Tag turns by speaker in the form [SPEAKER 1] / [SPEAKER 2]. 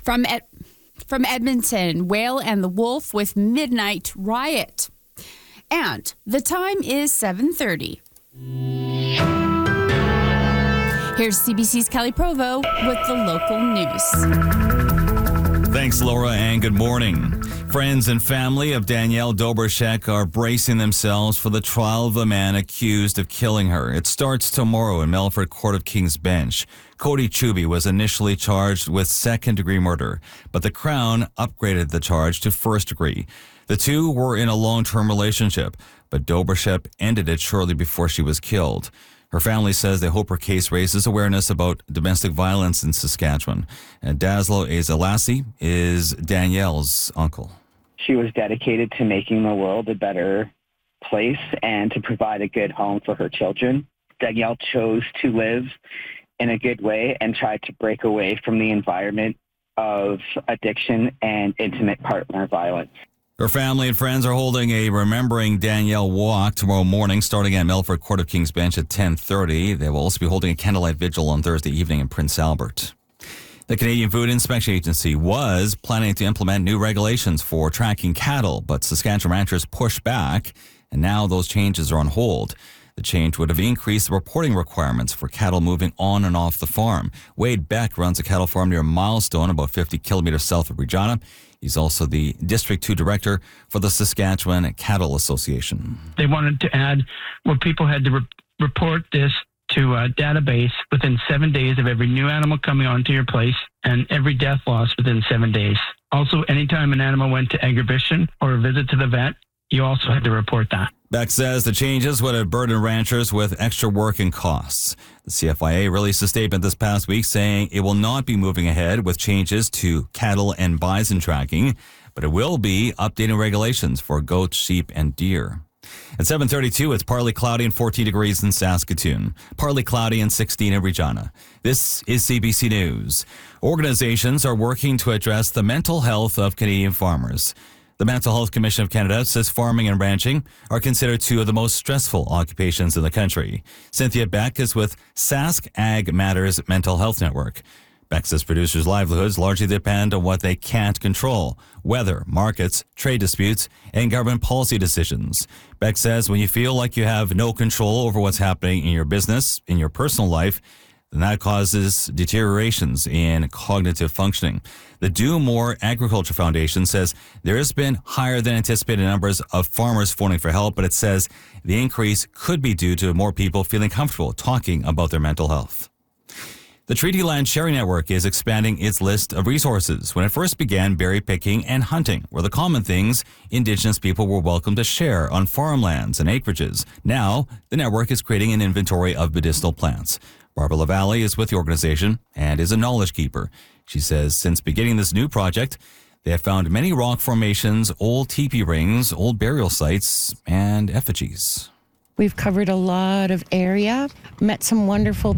[SPEAKER 1] From Edmonton, Whale and the Wolf with Midnight Riot. And the time is 7:30. Here's CBC's Kelly Provo with the local news.
[SPEAKER 2] Thanks, Laura, and good morning. Friends and family of Danielle Dobrschek are bracing themselves for the trial of the man accused of killing her. It starts tomorrow in Melfort Court of King's Bench. Cody Chuby was initially charged with second-degree murder, but the Crown upgraded the charge to first-degree. The two were in a long-term relationship, but Dobrschek ended it shortly before she was killed. Her family says they hope her case raises awareness about domestic violence in Saskatchewan. And Daslo Ezelassie is Danielle's uncle.
[SPEAKER 3] She was dedicated to making the world a better place and to provide a good home for her children. Danielle chose to live in a good way and tried to break away from the environment of addiction and intimate partner violence.
[SPEAKER 2] Her family and friends are holding a Remembering Danielle walk tomorrow morning, starting at Melfort Court of King's Bench at 10:30. They will also be holding a candlelight vigil on Thursday evening in Prince Albert. The Canadian Food Inspection Agency was planning to implement new regulations for tracking cattle, but Saskatchewan ranchers pushed back, and now those changes are on hold. The change would have increased the reporting requirements for cattle moving on and off the farm. Wade Beck runs a cattle farm near Milestone, about 50 kilometers south of Regina. He's also the District 2 Director for the Saskatchewan Cattle Association.
[SPEAKER 4] They wanted to add where people had to report this to a database within 7 days of every new animal coming onto your place and every death loss within 7 days. Also, anytime an animal went to exhibition or a visit to the vet, you also had to report that.
[SPEAKER 2] Beck says the changes would have burdened ranchers with extra work and costs. The CFIA released a statement this past week saying it will not be moving ahead with changes to cattle and bison tracking, but it will be updating regulations for goats, sheep, and deer. At 7:32, it's partly cloudy and 14 degrees in Saskatoon. Partly cloudy and 16 in Regina. This is CBC News. Organizations are working to address the mental health of Canadian farmers. The Mental Health Commission of Canada says farming and ranching are considered two of the most stressful occupations in the country. Cynthia Beck is with Sask Ag Matters Mental Health Network. Beck says producers' livelihoods largely depend on what they can't control: weather, markets, trade disputes, and government policy decisions. Beck says when you feel like you have no control over what's happening in your business, in your personal life, then that causes deteriorations in cognitive functioning. The Do More Agriculture Foundation says there has been higher than anticipated numbers of farmers phoning for help, but it says the increase could be due to more people feeling comfortable talking about their mental health. The Treaty Land Sharing Network is expanding its list of resources. When it first began, berry picking and hunting were the common things Indigenous people were welcome to share on farmlands and acreages. Now, the network is creating an inventory of medicinal plants. Barbara LaValle is with the organization and is a knowledge keeper. She says since beginning this new project, they have found many rock formations, old teepee rings, old burial sites, and effigies.
[SPEAKER 5] We've covered a lot of area, met some wonderful